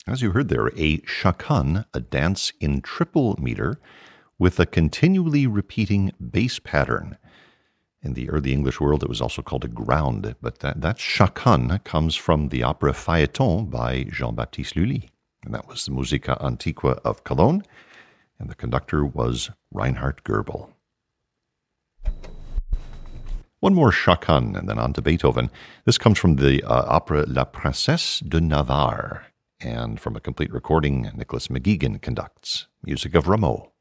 As you heard there, a chaconne, a dance in triple meter with a continually repeating bass pattern. In the early English world, it was also called a ground, but that chaconne comes from the opera Phaeton by Jean-Baptiste Lully. And that was the Musica Antiqua of Cologne, and the conductor was Reinhard Goebel. One more chaconne, and then on to Beethoven. This comes from the opera La Princesse de Navarre, and from a complete recording, Nicholas McGeegan conducts. Music of Rameau.